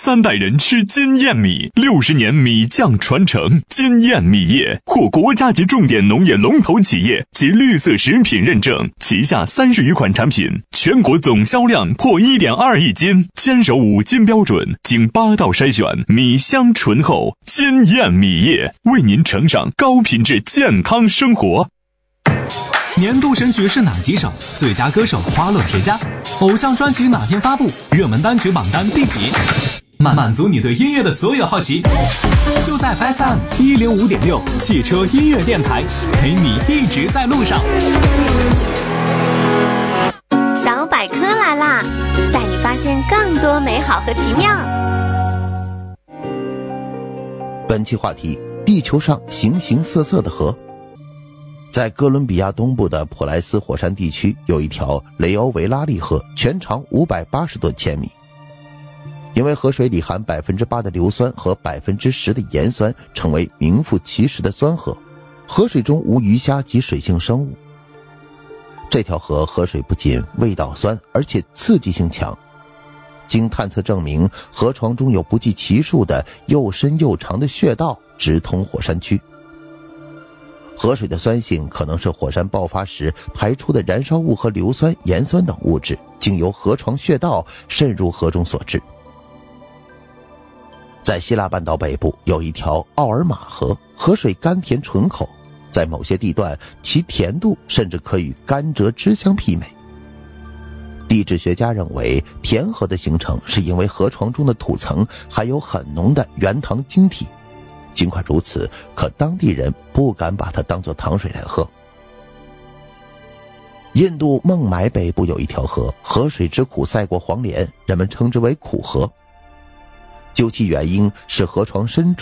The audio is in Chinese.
3代人吃金燕米，60年米酱传承。金燕米业获国家级重点农业龙头企业及绿色食品认证，旗下30余款产品，全国总销量破1.2亿斤，坚守5金标准，经8道筛选，米香醇厚。金燕米业为您呈上高品质健康生活。 年度神曲是哪几首？最佳歌手花落谁家？偶像专辑哪天发布？热门单曲榜单第几？满足你对音乐的所有好奇，就在 FM 105.6汽车音乐电台，陪你一直在路上。 小百科来啦，带你发现更多美好和奇妙。 本期话题：地球上形形色色的河。在哥伦比亚东部的普莱斯火山地区，有一条雷欧维拉利河，全长580多千米。因为河水里含 8% 的硫酸和 10% 的盐酸，成为名副其实的酸河。河水中无鱼虾及水性生物。这条河河水不仅味道酸，而且刺激性强。经探测证明，河床中有不计其数的又深又长的穴道直通火山区。河水的酸性可能是火山爆发时排出的燃烧物和硫酸、盐酸等物质经由河床穴道渗入河中所致。在希腊半岛北部有一条奥尔马河，河水甘甜醇厚，在某些地段其甜度甚至可与甘蔗汁相媲美。地质学家认为，甜河的形成是因为河床中的土层含有很浓的原糖晶体，尽管如此，可当地人不敢把它当作糖水来喝。印度孟买北部有一条河，河水之苦赛过黄连，人们称之为苦河。究其原因是河床深处